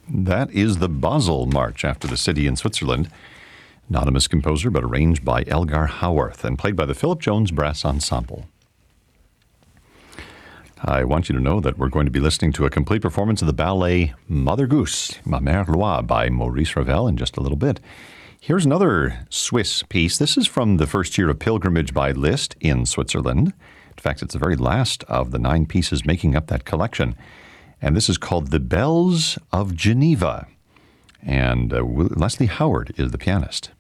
That is the Basel March after the city in Switzerland. Anonymous composer, but arranged by Elgar Howarth and played by the Philip Jones Brass Ensemble. I want you to know that we're going to be listening to a complete performance of the ballet Mother Goose, Ma Mère Loi by Maurice Ravel in just a little bit. Here's another Swiss piece. This is from the first year of pilgrimage by Liszt in Switzerland. In fact, it's the very last of the 9 pieces making up that collection. And this is called The Bells of Geneva. And Leslie Howard is the pianist.